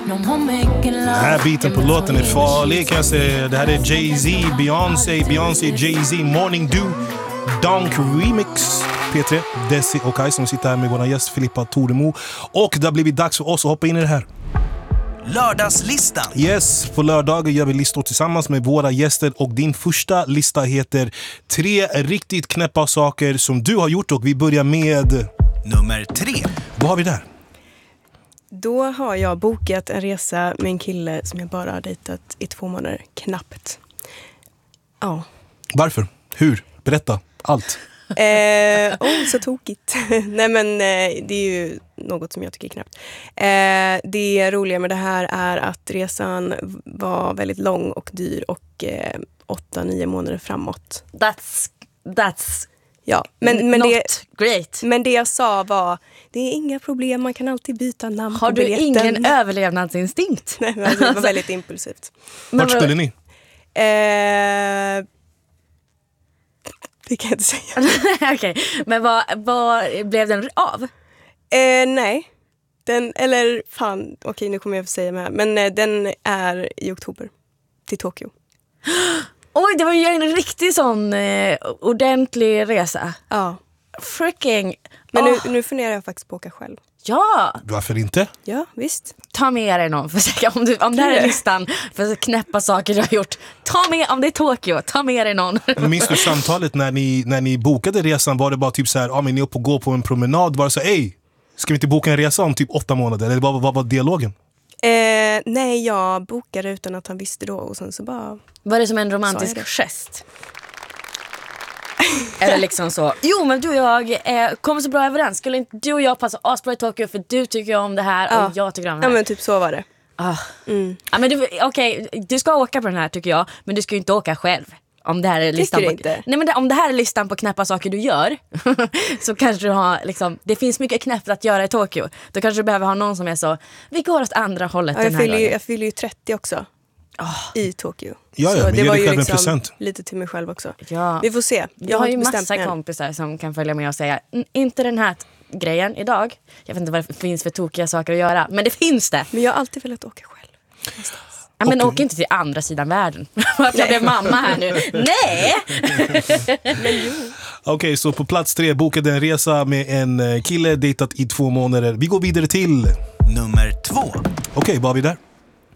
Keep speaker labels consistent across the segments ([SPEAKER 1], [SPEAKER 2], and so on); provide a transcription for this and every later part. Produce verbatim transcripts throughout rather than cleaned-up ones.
[SPEAKER 1] Den här biten på låten är farlig kan jag säga. Det här är Jay-Z, Beyoncé, Beyoncé, Jay-Z, Morning Dew, Donk Remix. P tre, Desi och Kai som sitter här med vår gäst Filippa Tordemo. Och det har blivit dags för oss att hoppa in i det här.
[SPEAKER 2] Lördagslistan.
[SPEAKER 1] Yes, på lördagar gör vi listor tillsammans med våra gäster. Och din första lista heter tre riktigt knäppa saker som du har gjort. Och vi börjar med
[SPEAKER 2] nummer tre.
[SPEAKER 1] Vad har vi där?
[SPEAKER 3] Då har jag bokat en resa med en kille som jag bara har dejtat i två månader. Knappt. Ja.
[SPEAKER 1] Varför? Hur? Berätta. Allt.
[SPEAKER 3] Eh, oh, så tokigt. Nej men eh, det är ju något som jag tycker är knappt. Eh, det roliga med det här är att resan var väldigt lång och dyr och eh, åtta, nio månader framåt.
[SPEAKER 4] That's, that's
[SPEAKER 3] ja, men, men,
[SPEAKER 4] not
[SPEAKER 3] det,
[SPEAKER 4] great.
[SPEAKER 3] men det jag sa var, det är inga problem, man kan alltid byta namn
[SPEAKER 4] Har
[SPEAKER 3] på
[SPEAKER 4] du
[SPEAKER 3] biljetten.
[SPEAKER 4] ingen överlevnadsinstinkt?
[SPEAKER 3] Nej, men alltså, det var väldigt impulsivt.
[SPEAKER 1] Vart skulle ni?
[SPEAKER 3] Eh, det kan jag inte säga.
[SPEAKER 4] Okej, okay. Men vad, vad blev den av?
[SPEAKER 3] Eh, nej. Den, eller fan, okej okay, nu kommer jag att säga med här. Men eh, den är i oktober. Till Tokyo.
[SPEAKER 4] Oj, det var ju en riktig sån eh, ordentlig resa.
[SPEAKER 3] Ja.
[SPEAKER 4] Freaking.
[SPEAKER 3] Men
[SPEAKER 4] oh.
[SPEAKER 3] nu, nu funderar jag faktiskt på att åka själv.
[SPEAKER 4] Ja.
[SPEAKER 1] Varför inte?
[SPEAKER 3] Ja, visst.
[SPEAKER 4] Ta med dig någon för säkert. Om, du, om det här är listan för knäppa saker du har gjort. Ta med, om det är Tokyo, ta med dig någon.
[SPEAKER 1] Minns du samtalet när ni, när ni bokade resan? Var det bara typ så här, ja ah, men ni är uppe och går på en promenad. Var det så här, ey, ska vi inte boka en resa om typ åtta månader? Eller vad, vad var dialogen?
[SPEAKER 3] Eh, nej, jag bokade utan att han visste då. Och sen så bara...
[SPEAKER 4] Var det som en romantisk gest? Eller liksom så, jo men du och jag eh, kommer så bra överens. Skulle inte du och jag passa asbra i Tokyo för du tycker om det här
[SPEAKER 3] ja.
[SPEAKER 4] och jag tycker om det här?
[SPEAKER 3] Ja men typ så var det.
[SPEAKER 4] Ah.
[SPEAKER 3] Mm.
[SPEAKER 4] Ja, men du, okej, du ska åka på den här tycker jag. Men du ska ju inte åka själv. Om det här är listan på,
[SPEAKER 3] inte.
[SPEAKER 4] Nej, men det, om det här är listan på knäppa saker du gör så kanske du har liksom, det finns mycket knäppt att göra i Tokyo. Då kanske du behöver ha någon som är så, vi går åt andra hållet
[SPEAKER 3] ja,
[SPEAKER 4] den
[SPEAKER 3] jag,
[SPEAKER 4] här
[SPEAKER 3] fyller ju,
[SPEAKER 4] dagen.
[SPEAKER 3] jag fyller ju trettio också.
[SPEAKER 4] Oh.
[SPEAKER 3] I Tokyo.
[SPEAKER 1] Ja, ja,
[SPEAKER 3] så
[SPEAKER 1] men
[SPEAKER 3] det
[SPEAKER 1] ge
[SPEAKER 3] var
[SPEAKER 1] dig
[SPEAKER 3] ju
[SPEAKER 1] själv en
[SPEAKER 3] liksom
[SPEAKER 1] present.
[SPEAKER 3] lite till mig själv också.
[SPEAKER 4] Ja.
[SPEAKER 3] Vi får se. Jag,
[SPEAKER 4] jag har
[SPEAKER 3] har
[SPEAKER 4] ju
[SPEAKER 3] massa
[SPEAKER 4] massa kompisar som kan följa med och säga inte den här grejen idag. Jag vet inte vad det finns för tokiga saker att göra, men det finns det.
[SPEAKER 3] Men jag har alltid velat åka själv. Någonstans.
[SPEAKER 4] Ja, men
[SPEAKER 1] okay.
[SPEAKER 4] åk inte till andra sidan världen. Att jag blev mamma här nu. Nej!
[SPEAKER 1] Okej, okay, så på plats tre bokade en resa med en kille, dejtat i två månader. Vi går vidare till
[SPEAKER 2] nummer två.
[SPEAKER 1] Okej, okay, vad har vi där?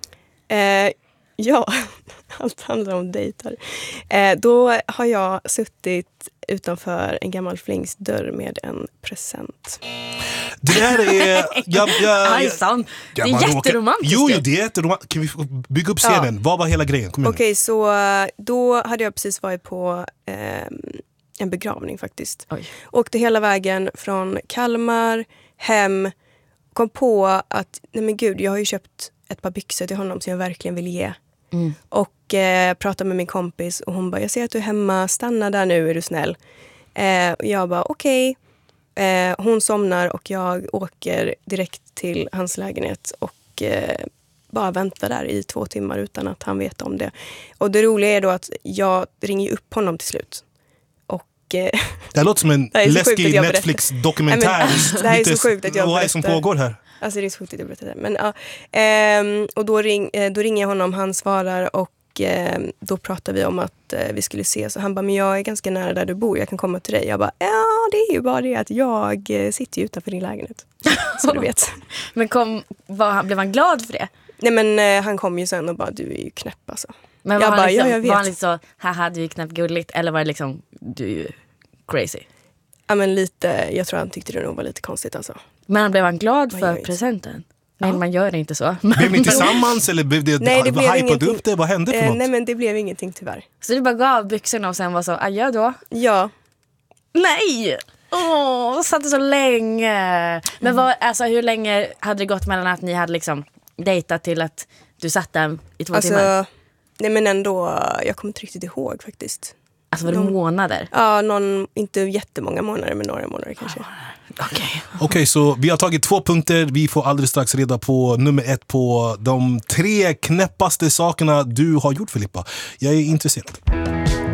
[SPEAKER 3] Eh, ja, allt handlar om dejtar. Eh, då har jag suttit utanför en gammal flingsdörr med en present.
[SPEAKER 1] Det här är... Jag, jag,
[SPEAKER 4] Ajsan, det är jätteromantiskt.
[SPEAKER 1] Jo, jo, det är jätteromantiskt. Kan vi bygga upp scenen? Ja. Vad var hela grejen?
[SPEAKER 3] Okej, okay, så då hade jag precis varit på eh, en begravning faktiskt.
[SPEAKER 4] Oj. Åkte
[SPEAKER 3] hela vägen från Kalmar hem. Kom på att, nej men gud, jag har ju köpt ett par byxor till honom som jag verkligen vill ge. Mm. Och eh, pratade med min kompis och hon bara, jag ser att du är hemma, stanna där nu, är du snäll. Eh, och jag bara, okej. Okay. Eh, hon somnar och jag åker direkt till hans lägenhet och eh, bara väntar där i två timmar utan att han vet om det. Och det roliga är då att jag ringer upp honom till slut. Och, eh,
[SPEAKER 1] det låter som en läskig Netflix-dokumentär.
[SPEAKER 3] Det här är så sjukt att jag
[SPEAKER 1] Vad är det som pågår här?
[SPEAKER 3] Alltså det är så sjukt att jag berättar det. Men, ja, eh, och då, ring, eh, då ringer jag honom, han svarar och eh, då pratar vi om att eh, vi skulle ses. Och han bara, men jag är ganska nära där du bor, jag kan komma till dig. Jag bara, ja det är ju bara det att jag eh, sitter ju utanför din lägenhet. Så du vet.
[SPEAKER 4] Men kom, var, blev han glad för det?
[SPEAKER 3] Nej men eh, han kom ju sen och bara, du är ju knäpp alltså.
[SPEAKER 4] Men var,
[SPEAKER 3] jag
[SPEAKER 4] han,
[SPEAKER 3] bara,
[SPEAKER 4] liksom,
[SPEAKER 3] ja, jag vet.
[SPEAKER 4] var han lite så, haha du är knappt gulligt? Eller var det liksom, du är ju crazy?
[SPEAKER 3] Ja men lite, jag tror han tyckte det nog var lite konstigt alltså.
[SPEAKER 4] Men blev han glad
[SPEAKER 3] man
[SPEAKER 4] för presenten? Nej,
[SPEAKER 3] ja.
[SPEAKER 4] Man gör det inte så.
[SPEAKER 1] Blev ni tillsammans eller blev det,
[SPEAKER 3] nej, det blev
[SPEAKER 1] hypade upp det? Vad hände för
[SPEAKER 3] eh,
[SPEAKER 1] något?
[SPEAKER 3] Nej men det blev ingenting tyvärr.
[SPEAKER 4] Så du bara gav byxorna och sen var så, adjö då?
[SPEAKER 3] Ja.
[SPEAKER 4] Nej! Åh, oh, satt det så länge. Men vad, alltså, hur länge hade det gått mellan att ni hade liksom dejtat till att du satt där i två
[SPEAKER 3] alltså,
[SPEAKER 4] timmar?
[SPEAKER 3] Nej men ändå, jag kommer inte riktigt ihåg faktiskt.
[SPEAKER 4] Alltså var det någon, månader?
[SPEAKER 3] Ja, någon, inte jättemånga månader men några månader kanske.
[SPEAKER 4] Okej. Okay.
[SPEAKER 1] Okej, okay, så vi har tagit två punkter. Vi får alldeles strax reda på nummer ett på de tre knäppaste sakerna du har gjort, Filippa. Jag är intresserad.